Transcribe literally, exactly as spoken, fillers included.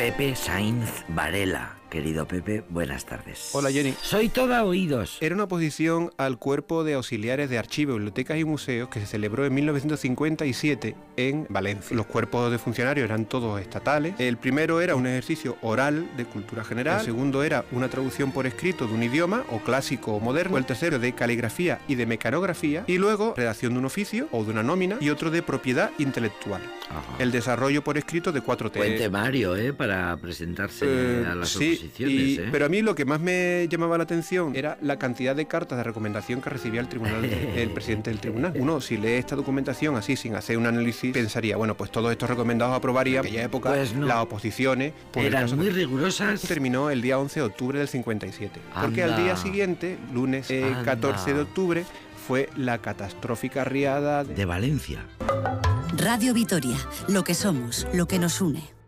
Pepe Sainz Varela. Querido Pepe, buenas tardes. Hola, Jenny. Soy toda oídos. Era una oposición al Cuerpo de Auxiliares de Archivos, Bibliotecas y Museos que se celebró en mil novecientos cincuenta y siete en Valencia. Los cuerpos de funcionarios eran todos estatales. El primero era un ejercicio oral de cultura general. El segundo era una traducción por escrito de un idioma, o clásico o moderno. El tercero de caligrafía y de mecanografía. Y luego redacción de un oficio o de una nómina, y otro de propiedad intelectual. Ajá. El desarrollo por escrito de cuatro temas. Buen temario, ¿eh? Para presentarse eh, a las sí, oposiciones. Y, ¿eh? Pero a mí lo que más me llamaba la atención era la cantidad de cartas de recomendación que recibía el tribunal, el presidente del tribunal. Uno, si lee esta documentación así, sin hacer un análisis, pensaría, bueno, pues todos estos recomendados aprobarían. En aquella época, pues no. Las oposiciones... Eran muy de... rigurosas. Terminó el día once de octubre del cincuenta y siete. Anda. Porque al día siguiente, lunes eh, catorce de octubre, fue la catastrófica riada de, de Valencia. Radio Vitoria, lo que somos, lo que nos une.